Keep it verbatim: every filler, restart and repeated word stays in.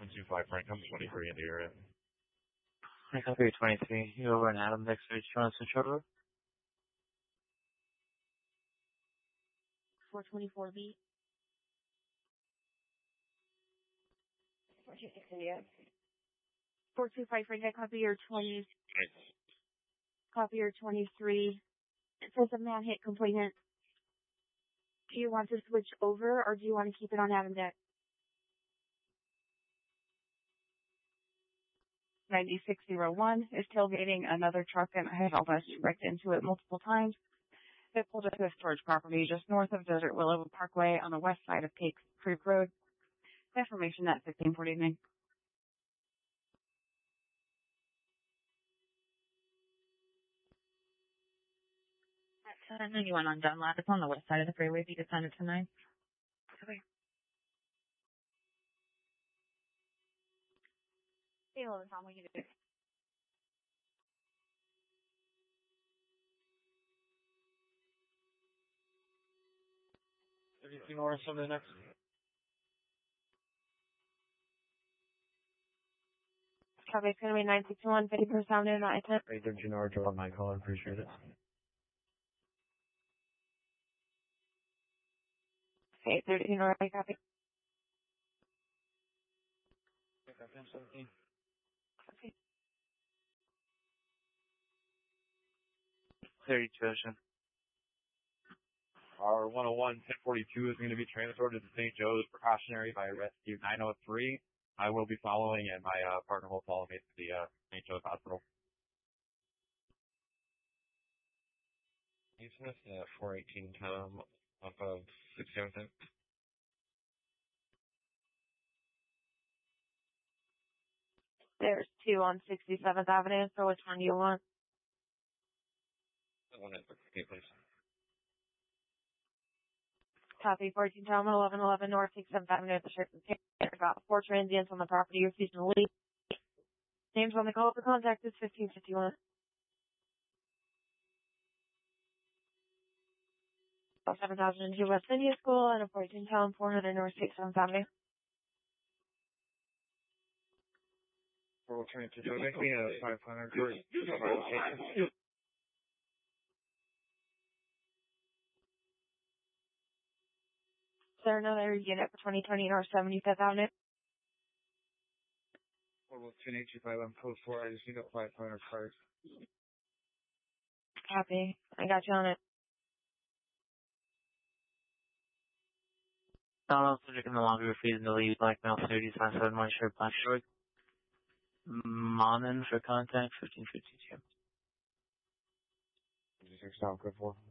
one two five Franklin, twenty-three in the area. I copy your twenty-three. You over in Adam next to Johnson Shuttle. four twenty-four B. four two six India. four two five Franklin, copy your twenty. Copy your twenty-three. It says a man hit complainant. Do you want to switch over or do you want to keep it on Adam deck? ninety-six oh one is tailgating another truck and I had almost wrecked into it multiple times. It pulled up to a storage property just north of Desert Willow Parkway on the west side of Cake Creek Road. Information at fifteen forty-nine. ten ninety-one on Dunlap. It's on the west side of the freeway. If you could send it to nine. Okay. Hey, hello, Tom. What you doing? thirty-two north, something next. Copy, it's going to be nine six one, fifty per sound in, not intent. Right there, Gennaro, drop my call. I appreciate it. Okay, thirty-two north, copy. seventeen. Copy. thirty-two, Ocean. Our one oh one, ten forty-two is going to be transported to Saint Joe's precautionary by rescue nine oh three. I will be following, and my uh, partner will follow me to the uh, Saint Joe's Hospital. He's with uh, four eighteen Tom off of sixty-seventh. There's two on sixty-seventh Avenue, so which one do you want? The one at okay, please. Copy, fourteen Tom, eleven eleven North sixty-seventh Avenue at the Sheriff's Care. Got four transients on the property refusing to leave. Names on the call for contact is fifteen fifty-one. seven thousand two West India School and a fourteen Tom, four hundred North sixty-seventh Avenue. We'll turn it to Joe. Make me a five hundred for location. Is there another unit for twenty twenty North seventy-fifth Avenue? We'll ten eighty-five on post four. I just need a five hundred card. Copy. I got you on it. Donald, subject no longer refusing to leave. Black male thirty, sign seven, white shirt, black short. Monin for contact, fifteen fifty-two. Does your sound good for?